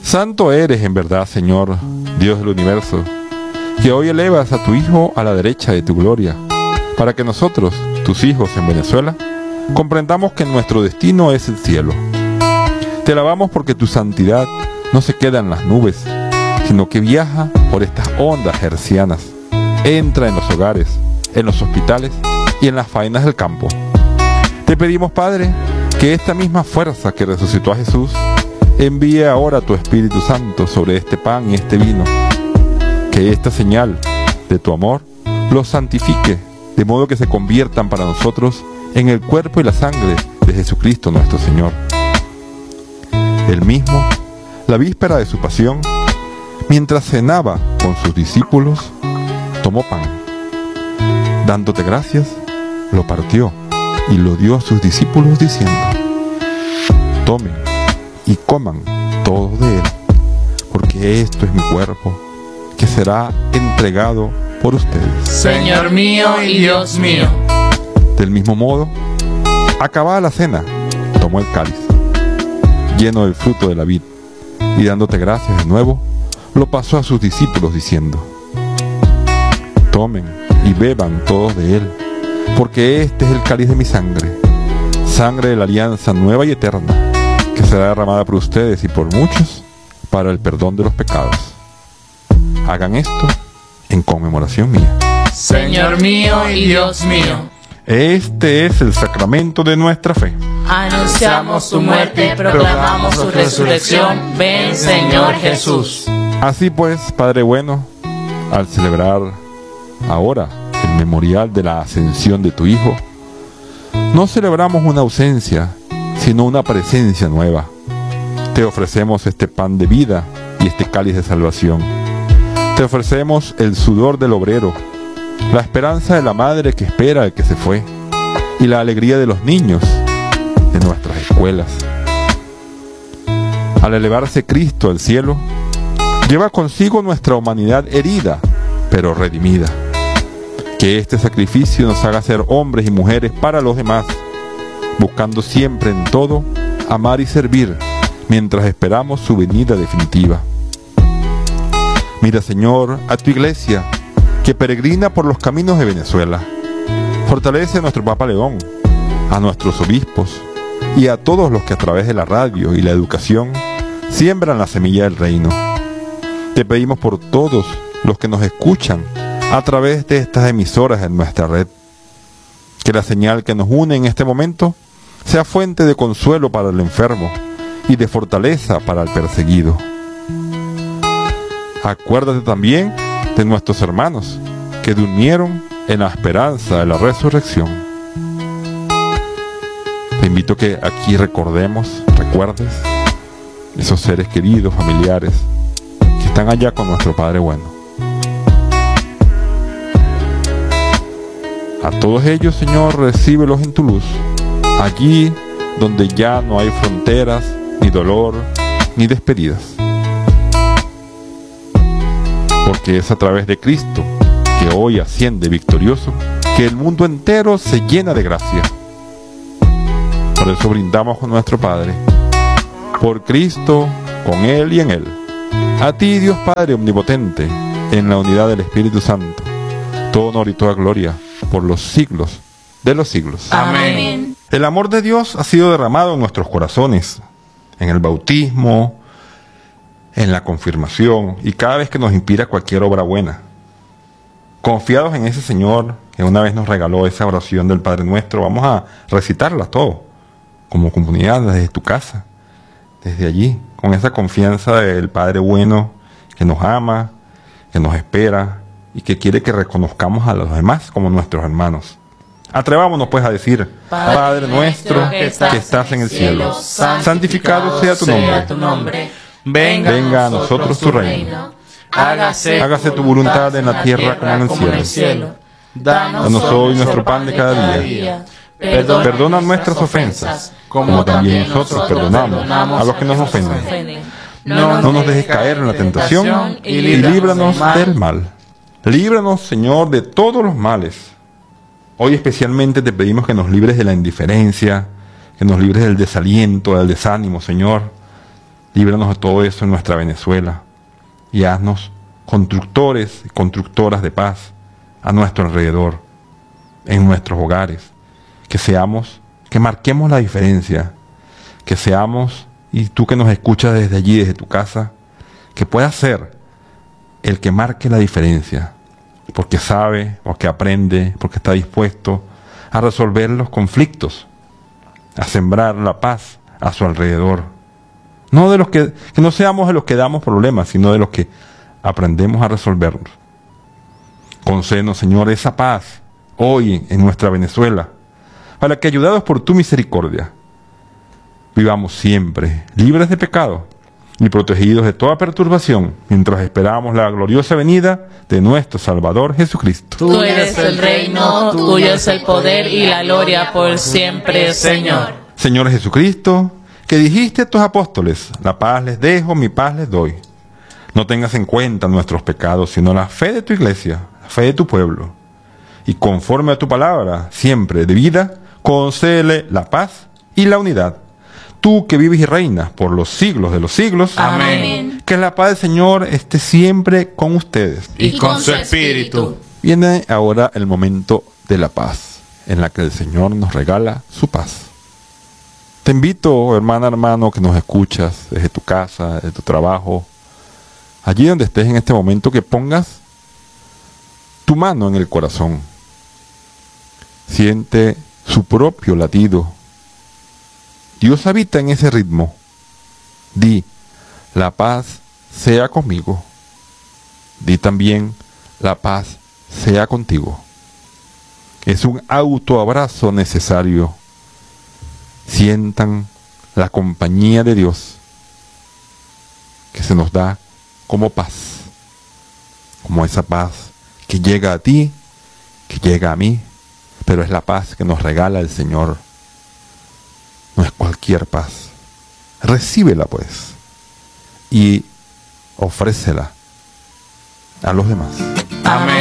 Santo eres en verdad, Señor, Dios del universo, que hoy elevas a tu Hijo a la derecha de tu gloria, para que nosotros, tus hijos en Venezuela, comprendamos que nuestro destino es el cielo. Te alabamos porque tu santidad no se queda en las nubes, sino que viaja por estas ondas hercianas, entra en los hogares, en los hospitales y en las faenas del campo. Te pedimos, Padre, que esta misma fuerza que resucitó a Jesús envíe ahora tu Espíritu Santo sobre este pan y este vino, que esta señal de tu amor los santifique, de modo que se conviertan para nosotros en el cuerpo y la sangre de Jesucristo nuestro Señor. Él mismo, la víspera de su pasión, mientras cenaba con sus discípulos, tomó pan. Dándote gracias, lo partió y lo dio a sus discípulos diciendo: tomen y coman todos de él, porque esto es mi cuerpo, que será entregado por ustedes. Señor mío y Dios mío. Del mismo modo, acabada la cena, tomó el cáliz, lleno del fruto de la vid, y dándote gracias de nuevo, lo pasó a sus discípulos diciendo: tomen y beban todos de él, porque este es el cáliz de mi sangre, sangre de la alianza nueva y eterna, que será derramada por ustedes y por muchos para el perdón de los pecados. Hagan esto en conmemoración mía. Señor mío y Dios mío. Este es el sacramento de nuestra fe. Anunciamos tu muerte, proclamamos tu resurrección. Ven, Señor Jesús. Así pues, Padre bueno, al celebrar ahora el memorial de la ascensión de tu Hijo, no celebramos una ausencia, sino una presencia nueva. Te ofrecemos este pan de vida y este cáliz de salvación. Te ofrecemos el sudor del obrero, la esperanza de la madre que espera al que se fue, y la alegría de los niños de nuestras escuelas. Al elevarse Cristo al cielo, lleva consigo nuestra humanidad herida, pero redimida. Que este sacrificio nos haga ser hombres y mujeres para los demás, buscando siempre en todo amar y servir, mientras esperamos su venida definitiva. Mira, Señor, a tu iglesia, que peregrina por los caminos de Venezuela. Fortalece a nuestro Papa León, a nuestros obispos y a todos los que a través de la radio y la educación siembran la semilla del reino. Te pedimos por todos los que nos escuchan a través de estas emisoras en nuestra red, que la señal que nos une en este momento sea fuente de consuelo para el enfermo y de fortaleza para el perseguido. Acuérdate también de nuestros hermanos que durmieron en la esperanza de la resurrección. Te invito a que aquí recuerdes esos seres queridos, familiares, que están allá con nuestro Padre bueno. A todos ellos, Señor, recíbelos en tu luz, allí donde ya no hay fronteras, ni dolor, ni despedidas. Porque es a través de Cristo, que hoy asciende victorioso, que el mundo entero se llena de gracia. Por eso brindamos con nuestro Padre, por Cristo, con Él y en Él. A ti, Dios Padre omnipotente, en la unidad del Espíritu Santo, todo honor y toda gloria, por los siglos de los siglos. Amén. El amor de Dios ha sido derramado en nuestros corazones, en el bautismo, en la confirmación y cada vez que nos inspira cualquier obra buena. Confiados en ese Señor que una vez nos regaló esa oración del Padre Nuestro, vamos a recitarla todos, como comunidad, desde tu casa, desde allí, con esa confianza del Padre bueno que nos ama, que nos espera y que quiere que reconozcamos a los demás como nuestros hermanos. Atrevámonos pues a decir: Padre nuestro que estás en el cielo, santificado sea tu nombre. Venga a nosotros tu reino. Hágase tu voluntad en la tierra como en el cielo. Danos hoy nuestro pan de cada día. Perdona nuestras ofensas, como también nosotros perdonamos a los que nos ofenden. No nos dejes caer en la tentación y líbranos del mal. Líbranos, Señor, de todos los males. Hoy especialmente te pedimos que nos libres de la indiferencia, que nos libres del desaliento, del desánimo, Señor. Líbranos de todo eso en nuestra Venezuela y haznos constructores y constructoras de paz a nuestro alrededor, en nuestros hogares. Que marquemos la diferencia, que seamos, y tú que nos escuchas desde allí, desde tu casa, que puedas ser el que marque la diferencia, porque sabe, porque aprende, porque está dispuesto a resolver los conflictos, a sembrar la paz a su alrededor. No de los que no seamos de los que damos problemas, sino de los que aprendemos a resolverlos. Concédenos, Señor, esa paz hoy en nuestra Venezuela, para que, ayudados por tu misericordia, vivamos siempre libres de pecado y protegidos de toda perturbación, mientras esperamos la gloriosa venida de nuestro Salvador Jesucristo. Tú eres el reino, tuyo es el poder y la gloria por siempre, Señor. Señor Jesucristo, que dijiste a tus apóstoles, la paz les dejo, mi paz les doy. No tengas en cuenta nuestros pecados, sino la fe de tu iglesia, la fe de tu pueblo. Y conforme a tu palabra, siempre de vida, concédele la paz y la unidad. Tú que vives y reinas por los siglos de los siglos. Amén. Que la paz del Señor esté siempre con ustedes. Y con su espíritu. Viene ahora el momento de la paz, en la que el Señor nos regala su paz. Te invito, hermano, que nos escuchas desde tu casa, desde tu trabajo, allí donde estés en este momento, que pongas tu mano en el corazón. Siente su propio latido. Dios habita en ese ritmo. Di, la paz sea conmigo. Di también, la paz sea contigo. Es un autoabrazo necesario. Sientan la compañía de Dios que se nos da como paz, como esa paz que llega a ti, que llega a mí, pero es la paz que nos regala el Señor. No es cualquier paz. Recíbela pues y ofrécela a los demás. Amén.